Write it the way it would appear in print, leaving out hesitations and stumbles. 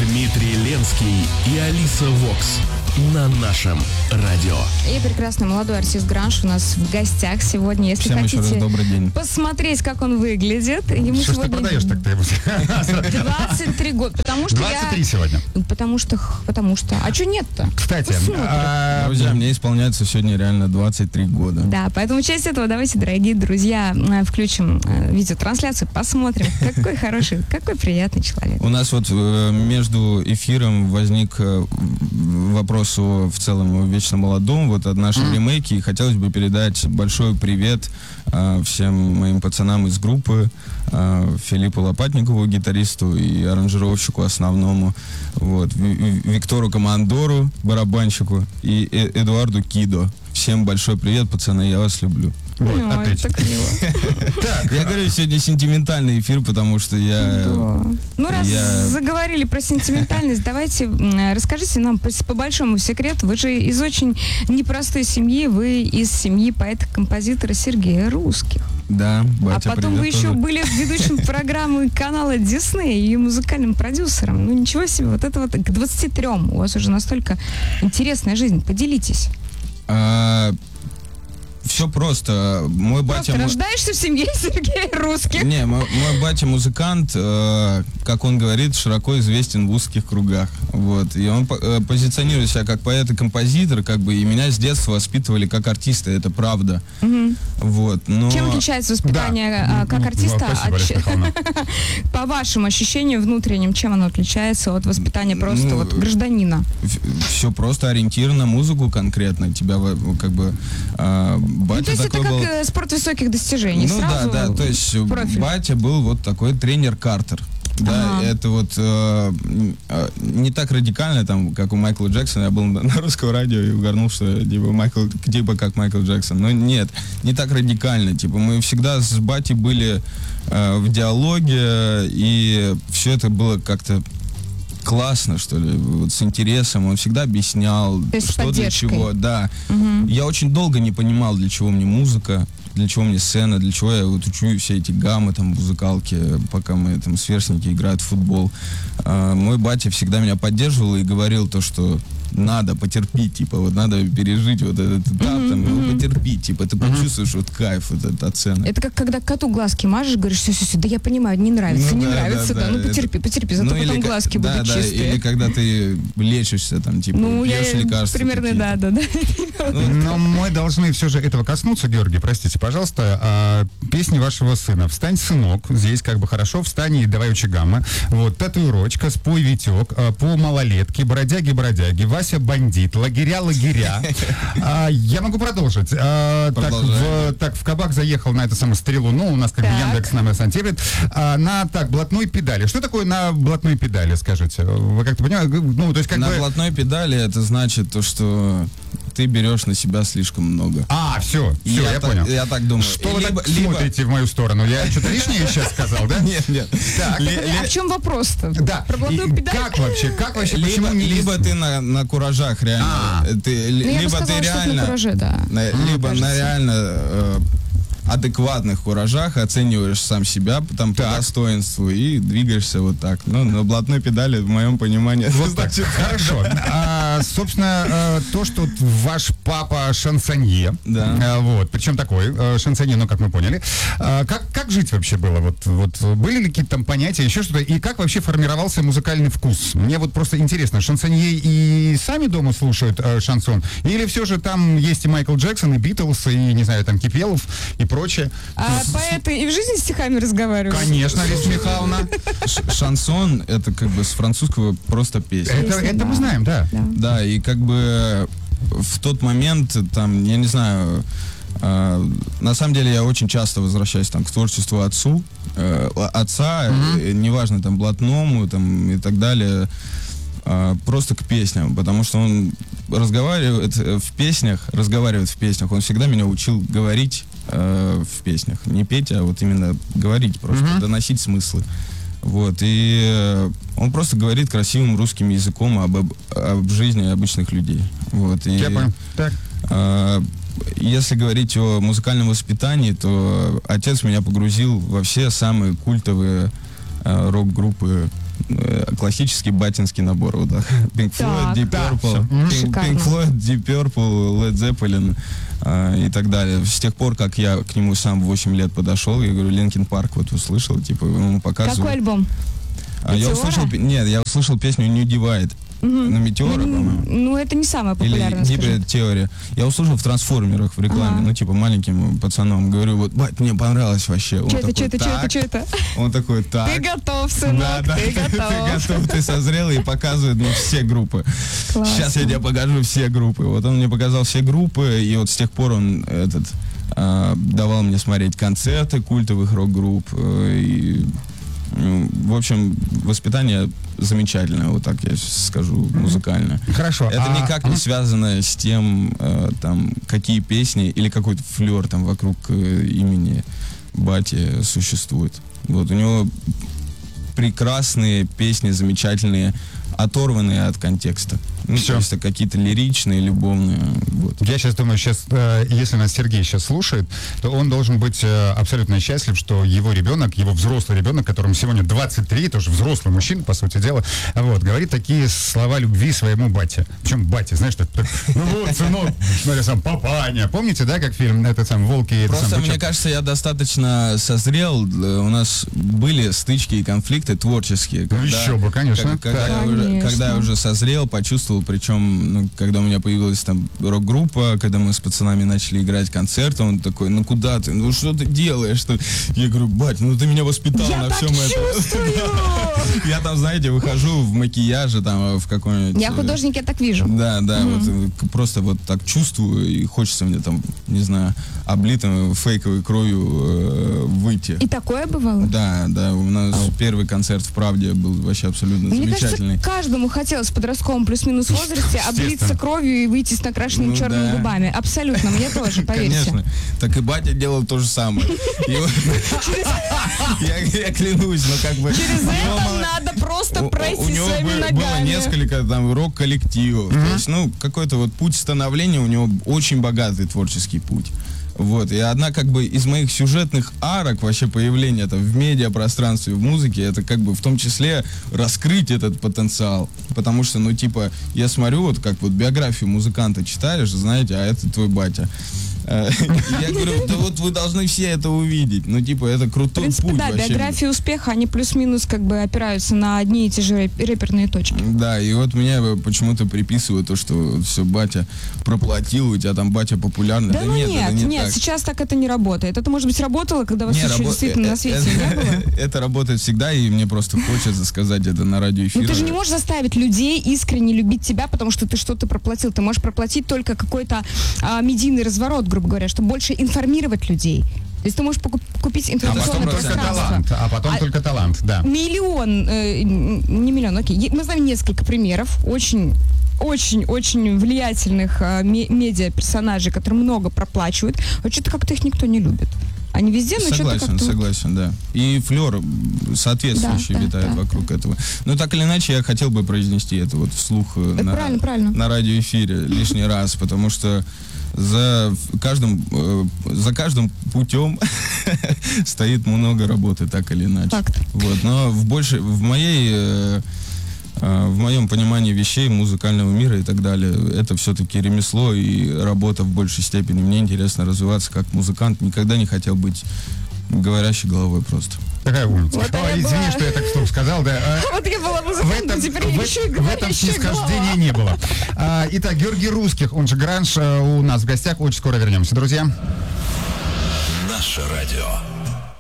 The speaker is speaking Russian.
Дмитрий Ленский и Алиса Вокс на нашем радио. И прекрасный молодой артист Гранж у нас в гостях сегодня. Если всем хотите еще раз добрый день. посмотреть, как он выглядит, ему Что ж ты сегодня продаешь так-то? 23 года. Потому что 23 сегодня. Потому что. А что нет-то? Кстати, Посмотрим. Друзья, мне исполняется сегодня реально 23 года. Да, поэтому в честь этого давайте, дорогие друзья, включим видеотрансляцию, посмотрим, какой хороший, какой приятный человек. У нас вот между эфиром возник вопрос в целом о вечно молодом, вот от нашей ремейки, и хотелось бы передать большой привет всем моим пацанам из группы, Филиппу Лопатникову, гитаристу и аранжировщику основному, вот, Виктору Командору, барабанщику, и Эдуарду Кидо. Всем большой привет, пацаны, я вас люблю. Вот, отлично. Так мило. Я говорю, сегодня сентиментальный эфир, потому что я... Ну, раз заговорили про сентиментальность, давайте расскажите нам по большому секрету. Вы же из очень непростой семьи, вы из семьи поэта-композитора Сергея Русских. Да, батя, А потом вы еще были ведущим программы канала Disney и музыкальным продюсером. Ну, ничего себе, вот это вот к 23 у вас уже настолько интересная жизнь. Поделитесь. Все просто. Мой батя... рождаешься в семье Сергея Русских. Не, мой батя музыкант, как он говорит, широко известен в узких кругах. Вот. И он позиционирует себя как поэт и композитор, как бы, и меня с детства воспитывали как артиста, это правда. Вот. Но... Чем отличается воспитание как артиста по вашим ощущениям внутренним, чем оно отличается от воспитания просто вот гражданина? Все просто, ориентир на музыку конкретно. Тебя как бы... Батя то есть это был... как спорт высоких достижений. Ну сразу да, то есть профиль. батя был вот такой тренер Картер. Да, это вот не так радикально, там, как у Майкла Джексона. Я был на русском радио и угорнул, что типа как Майкл Джексон. Но нет, не так радикально. Типа мы всегда с батей были в диалоге, и все это было как-то классно, что ли, вот с интересом. Он всегда объяснял, что для чего. Да. Я очень долго не понимал, для чего мне музыка, для чего мне сцена, для чего я вот учу все эти гаммы, там, музыкалки, пока мы там сверстники играют в футбол. Мой батя всегда меня поддерживал и говорил то, что надо потерпеть, типа, вот надо пережить вот этот этап, там, потерпеть, типа, ты почувствуешь вот кайф, вот этот оценок. Это как когда коту глазки мажешь, говоришь, все, да я понимаю, не нравится, потерпи, зато потом глазки будут чистые. Или когда ты лечишься, там, типа, пьешь лекарства. Примерно, да. Но мы должны все же этого коснуться, Георгий, простите, пожалуйста, песни вашего сына. «Встань, сынок», здесь как бы хорошо, «Встань и давай учи гаммы». Вот, «Татуировочка», «Спой, Витек», «По малолетке», «Бродяги», «Вася бандит», «Лагеря». Я могу продолжить. Так, в кабак заехал на эту самую стрелу, ну, у нас как бы Яндекс нам сантирует. На блатной педали. Что такое на блатной педали, скажите? Вы как-то понимаете? Ну, то есть как на бы... блатной педали это значит то, что ты берешь на себя слишком много. Все, я понял. Я так думаю. Что вы так смотрите в мою сторону? Я что-то лишнее сейчас сказал, да? Нет. Так. А в чем вопрос-то? Да. Про блатную педаль? Как вообще, почему не... Либо ты на куражах реально. Либо ты реально... на кураже, да. Либо на реально... адекватных куражах оцениваешь сам себя там по достоинству и двигаешься вот так. Ну, на блатной педали, в моем понимании, вот так. Хорошо. Собственно, то, что ваш папа шансонье, вот, причем такой шансонье, ну, как мы поняли, как жить вообще было? Вот были ли какие-то там понятия, еще что-то, и как вообще формировался музыкальный вкус? Мне вот просто интересно, шансонье и сами дома слушают шансон, или все же там есть и Майкл Джексон, и Битлз, и, не знаю, там Кипелов, и прочее. А поэты и в жизни стихами разговаривают? Конечно, Лиза Михайловна. Шансон — это как бы с французского просто песня. Это мы знаем, да. Да, и как бы в тот момент, там, я не знаю, на самом деле я очень часто возвращаюсь там к творчеству отца, неважно, там, блатному, там, и так далее, просто к песням, потому что он разговаривает в песнях, он всегда меня учил говорить в песнях, не петь, а вот именно говорить, просто доносить смыслы. Вот, и он просто говорит красивым русским языком об жизни обычных людей. Вот, и, так. Если говорить о музыкальном воспитании, то отец меня погрузил во все самые культовые рок-группы классический батинский набор. Вот так. Pink Floyd, Deep Purple, Pink Floyd, Deep Purple, Led Zeppelin и так далее. С тех пор, как я к нему сам в 8 лет подошел, я говорю, Linkin Park вот услышал, типа, ему показывают. Какой альбом? Я услышал песню New Divide. На Метеора, по-моему. Ну, это не самая популярная, или Hybrid Theory. Я услышал в трансформерах в рекламе, ну, типа, маленьким пацаном. Говорю, вот, бать, мне понравилось вообще. Что это? Он такой, так. Ты готов, сынок, ты готов. Ты созрел, и показывает мне все группы. Классно. Сейчас я тебе покажу все группы. Вот он мне показал все группы, и вот с тех пор он давал мне смотреть концерты культовых рок-групп. И, в общем, воспитание замечательное, вот так я скажу, музыкальное. Хорошо. Это никак не связано с тем, там, какие песни или какой-то флер там вокруг имени Бати существует. Вот у него прекрасные песни, замечательные, оторванные от контекста. Ну, то есть какие-то лиричные, любовные. Вот. Я сейчас думаю, если нас Сергей сейчас слушает, то он должен быть абсолютно счастлив, что его ребенок, его взрослый ребенок, которому сегодня 23, тоже взрослый мужчина, по сути дела, вот, говорит такие слова любви своему бате. Причем бате, знаешь, ну вот, сынок, смотри, сам папаня. Помните, да, как фильм этот сам «Волки»? Просто, мне кажется, я достаточно созрел. У нас были стычки и конфликты творческие. Ну еще бы, конечно. Когда я уже созрел, почувствовал, причем, ну, когда у меня появилась там рок-группа, когда мы с пацанами начали играть концерты, он такой, ну куда ты, ну что ты делаешь? Я говорю, бать, ну ты меня воспитал на всем этом. Я там, знаете, выхожу в макияже, там, в какой-нибудь... Я художник, я так вижу. Да, вот просто вот так чувствую, и хочется мне там, не знаю, облитым фейковой кровью выйти. И такое бывало? Да, у нас первый концерт в «Правде» был вообще абсолютно замечательный. Мне кажется, каждому хотелось в подростковом плюс-минус возрасте облиться кровью и выйти с накрашенными черными губами. Абсолютно, мне тоже, поверьте. Конечно. Так и батя делал то же самое. Я клянусь, но как бы... Через это надо просто пройти своими ногами. Было несколько там рок-коллективов. То есть, ну, какой-то вот путь становления у него очень богатый творческий путь. Вот, и одна как бы из моих сюжетных арок вообще появления там в медиапространстве, в музыке, это как бы в том числе раскрыть этот потенциал. Потому что, ну, типа, я смотрю, вот как вот биографию музыканта читаешь, знаете, а это твой батя. Я говорю, да вот вы должны все это увидеть. Ну, типа, это крутой путь. В принципе, да, вообще. биографии успеха, они плюс-минус как бы опираются на одни и те же рэперные точки. Да, и вот меня почему-то приписывают то, что все, батя проплатил, у тебя там батя популярный. Да, нет, сейчас так это не работает. Это, может быть, работало, когда вас еще действительно на свете не было? Это работает всегда, и мне просто хочется сказать это на радиоэфире. Ну, ты же не можешь заставить людей искренне любить тебя, потому что ты что-то проплатил. Ты можешь проплатить только какой-то медийный разворот, грубо говоря, чтобы больше информировать людей. То есть ты можешь купить информационное пространство. А потом только талант, да. Миллион, не миллион, окей. Мы знаем несколько примеров очень влиятельных медиа-персонажей, которые много проплачивают, а что-то как-то их никто не любит. Они везде, но что-то как-то... Согласен, да. И флер соответствующий витает вокруг этого. Но так или иначе, я хотел бы произнести это вот вслух на радиоэфире лишний раз, потому что за каждым путем стоит много работы, так или иначе. Факт. Вот. Но в моем понимании вещей, музыкального мира и так далее, это все-таки ремесло и работа в большей степени. Мне интересно развиваться как музыкант. Никогда не хотел быть говорящей головой просто. Такая умница. Вот извини, что я так вслух сказал, да. Вот я была музыкантом, теперь я еще и в этом снисхождения не было. Итак, Георгий Русских, он же Гранж, у нас в гостях. Очень скоро вернемся, друзья. Наше радио.